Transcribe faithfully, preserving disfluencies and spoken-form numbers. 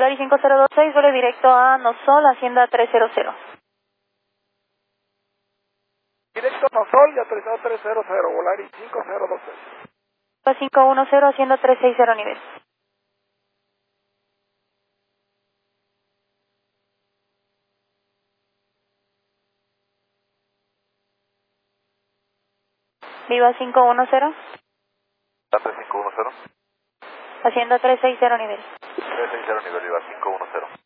Volaris cinco cero dos seis, vuelo directo a Nosol, Hacienda trescientos. Directo a Nosol y aterrizado trescientos, Volaris cinco cero dos seis. cinco uno cero, Hacienda trescientos sesenta nivel. Viva cinco uno cero. Dante cinco uno cero. Hacienda trescientos sesenta nivel. trescientos sesenta nivel, Viva cinco uno cero.